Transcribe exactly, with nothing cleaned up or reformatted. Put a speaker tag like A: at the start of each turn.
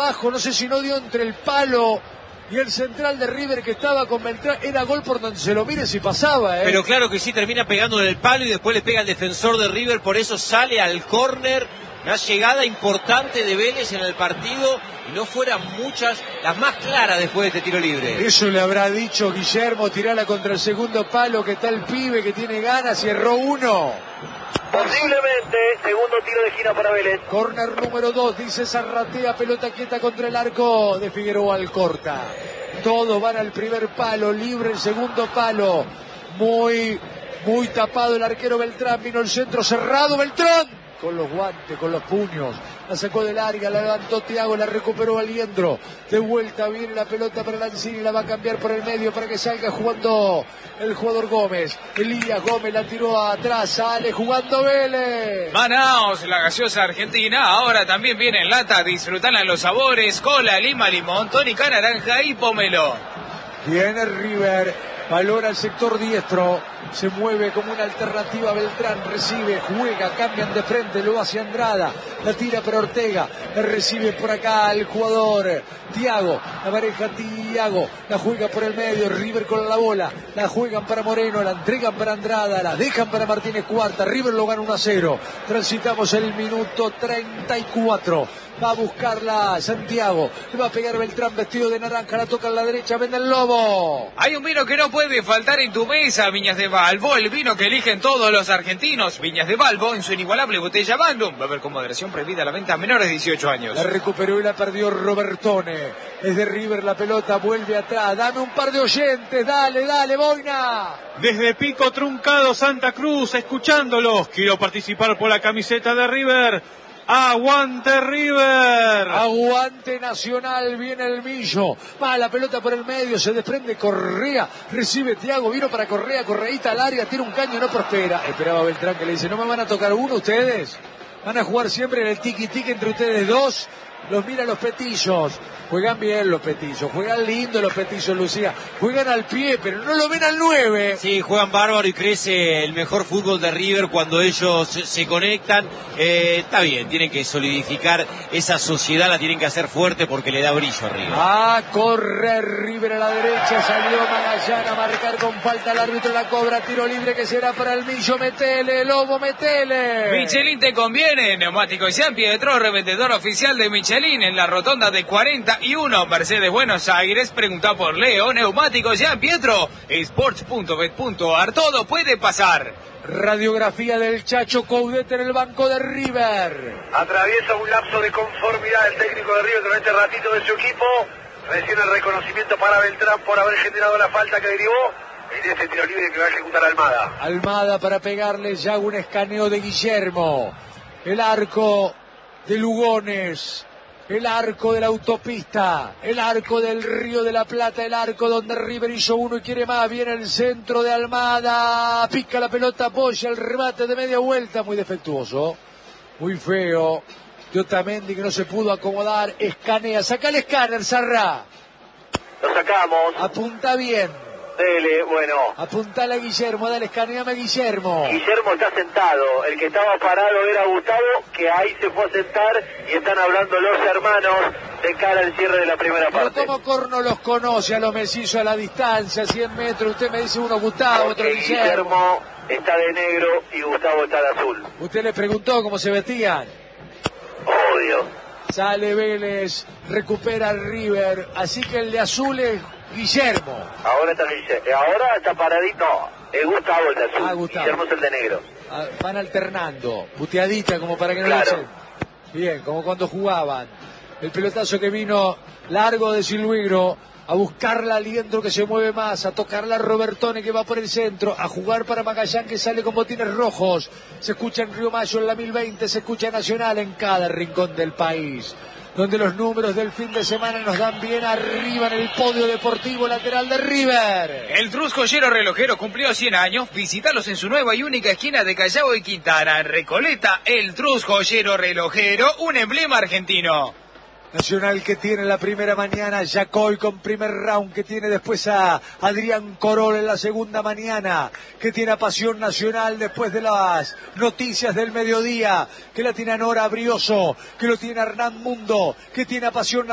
A: abajo, no sé si no dio entre el palo y el central de River que estaba con Beltrán. Era gol por donde se lo mire si pasaba, ¿eh?
B: Pero claro que sí, termina pegando en el palo y después le pega al defensor de River, por eso sale al córner. Una llegada importante de Vélez en el partido y no fueran muchas, las más claras después de este tiro libre.
A: Eso le habrá dicho Guillermo, tirala contra el segundo palo, que está el pibe que tiene ganas y erró uno.
C: Posiblemente, segundo tiro de esquina para Vélez.
A: Corner número dos, dice Zarratea, pelota quieta contra el arco de Figueroa Alcorta. Todos van al primer palo, libre el segundo palo. Muy, muy tapado el arquero Beltrán, vino el centro cerrado, Beltrán. Con los guantes, con los puños, la sacó de larga, la levantó Thiago, la recuperó Aliendro, de vuelta viene la pelota para Lanzini, la va a cambiar por el medio para que salga jugando el jugador Gómez. Elías Gómez la tiró atrás, sale jugando Vélez.
D: Manaos, la gaseosa argentina, ahora también viene en lata, disfrutala en los sabores, cola, lima, limón, tónica, naranja y pomelo.
A: Viene River, valora el sector diestro, se mueve como una alternativa Beltrán, recibe, juega, cambian de frente, luego hacia Andrada, la tira para Ortega, la recibe por acá el jugador Thiago, la pareja Thiago, la juega por el medio, River con la bola, la juegan para Moreno, la entregan para Andrada, la dejan para Martínez Cuarta, River lo gana uno a cero, transitamos el minuto treinta y cuatro. Va a buscarla Santiago, le va a pegar Beltrán vestido de naranja, la toca en la derecha, vende el Lobo.
D: Hay un vino que no puede faltar en tu mesa, Viñas de Valvo, el vino que eligen todos los argentinos. Viñas de Valvo en su inigualable botella Magnum. Va a haber con moderación prohibida la venta a menores de dieciocho años.
A: La recuperó y la perdió Robertone. Es de River la pelota, vuelve atrás. Dame un par de oyentes, dale, dale, Boina.
E: Desde Pico Truncado, Santa Cruz, escuchándolos. Quiero participar por la camiseta de River. ¡Aguante River!
A: Aguante Nacional, viene el Millo, va la pelota por el medio, se desprende Correa, recibe Thiago, vino para Correa, Correíta al área, tira un caño, no prospera. Esperaba Beltrán que le dice, ¿no me van a tocar uno ustedes? ¿Van a jugar siempre en el tiki-tiki entre ustedes dos? Los mira los petillos, juegan bien los petillos, juegan lindo los petillos, Lucía, juegan al pie, pero no lo ven al nueve.
B: Sí, juegan bárbaro y crece el mejor fútbol de River cuando ellos se, se conectan. Eh, está bien, tienen que solidificar esa sociedad, la tienen que hacer fuerte porque le da brillo a River.
A: A correr River a la derecha, salió Magallán a marcar con falta, el árbitro la cobra, tiro libre que será para el Millo, metele, Lobo, metele.
D: Michelin te conviene, neumático Jean Pietro, revendedor oficial de Michelin en la rotonda de cuarenta y uno, Mercedes Buenos Aires. Pregunta por Leo, neumático Jean Pietro, sports punto bet punto ar, todo puede pasar.
A: Radiografía del Chacho Coudet en el banco de River.
C: Atraviesa un lapso de conformidad el técnico de River con este ratito de su equipo. Recién el reconocimiento para Beltrán por haber generado la falta que derivó en este tiro libre que va a ejecutar Almada.
A: Almada para pegarle ya un escaneo de Guillermo. El arco de Lugones. El arco de la autopista, el arco del Río de la Plata, el arco donde River hizo uno y quiere más. Viene el centro de Almada, pica la pelota, apoya el remate de media vuelta, muy defectuoso, muy feo. Otamendi que no se pudo acomodar, escanea, saca el escáner, Sarra.
C: Lo sacamos.
A: Apunta bien.
C: Dele, bueno.
A: Apuntale a Guillermo, dale, escaneame a Guillermo.
C: Guillermo está sentado, el que estaba parado era Gustavo, que ahí se fue a sentar y están hablando los hermanos de cara al cierre de la primera
A: Pero
C: parte.
A: como Corno los conoce a los mellizos a la distancia, cien metros, usted me dice uno Gustavo,
C: Porque
A: otro Guillermo.
C: Guillermo está de negro y Gustavo está de azul.
A: Usted le preguntó cómo se vestían.
C: Obvio.
A: Sale Vélez, recupera el River, así que el de azul es Guillermo.
C: Ahora está Guillermo, ahora está paradito, es Gustavo el de azul,
A: Ah, Gustavo.
C: Guillermo es el de negro.
A: Ah, van alternando, puteadita como para que no
C: Claro.
A: lo echen. Bien, como cuando jugaban. El pelotazo que vino largo de Silvigro, a buscarla al Aliendro que se mueve más, a tocarla a Robertone que va por el centro, a jugar para Magallán que sale con botines rojos. Se escucha en Río Mayo en la mil veinte, se escucha Nacional en cada rincón del país, donde los números del fin de semana nos dan bien arriba en el podio deportivo lateral de River.
D: El Trus Joyero Relojero cumplió cien años. Visítalos en su nueva y única esquina de Callao y Quintana, en Recoleta. El Trus Joyero Relojero, un emblema argentino.
A: Nacional que tiene la primera mañana, Yacoy con primer round, que tiene después a Adrián Corol en la segunda mañana, que tiene a Pasión Nacional después de las noticias del mediodía, que la tiene a Nora Brioso, que lo tiene a Hernán Mundo, que tiene a Pasión Nacional.